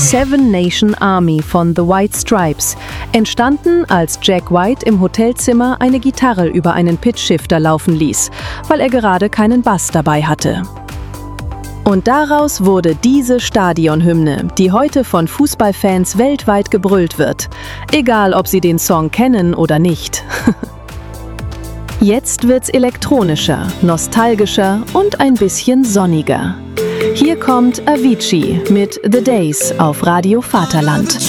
Seven Nation Army von The White Stripes, entstanden, als Jack White im Hotelzimmer eine Gitarre über einen Pitchshifter laufen ließ, weil er gerade keinen Bass dabei hatte. Und daraus wurde diese Stadionhymne, die heute von Fußballfans weltweit gebrüllt wird, egal ob sie den Song kennen oder nicht. Jetzt wird's elektronischer, nostalgischer und ein bisschen sonniger. Hier kommt Avicii mit The Days auf Radio Vaterland.